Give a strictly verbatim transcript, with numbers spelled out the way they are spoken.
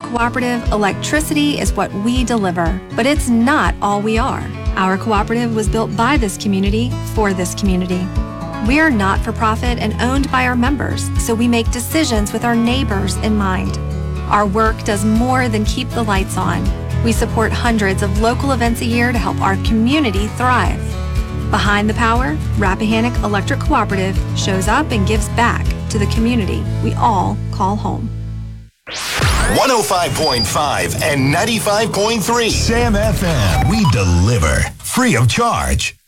Cooperative, electricity is what we deliver, but it's not all we are. Our cooperative was built by this community for this community. We are not for profit and owned by our members, so we make decisions with our neighbors in mind. Our work does more than keep the lights on. We support hundreds of local events a year to help our community thrive. Behind the Power, Rappahannock Electric Cooperative shows up and gives back to the community we all call home. one oh five point five and ninety-five point three. Sam F M. We deliver free of charge.